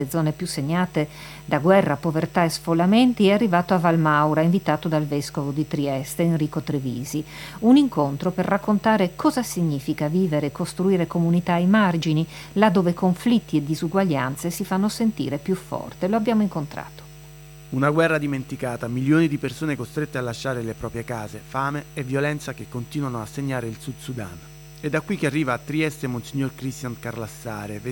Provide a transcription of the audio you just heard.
le zone più segnate da guerra, povertà e sfollamenti, è arrivato a Valmaura, invitato dal vescovo di Trieste, Enrico Trevisi. Un incontro per raccontare cosa significa vivere e costruire comunità ai margini, là dove conflitti e disuguaglianze si fanno sentire più forte. Lo abbiamo incontrato. Una guerra dimenticata, milioni di persone costrette a lasciare le proprie case, fame e violenza che continuano a segnare il Sud Sudan. È da qui che arriva a Trieste Monsignor Christian Carlassare,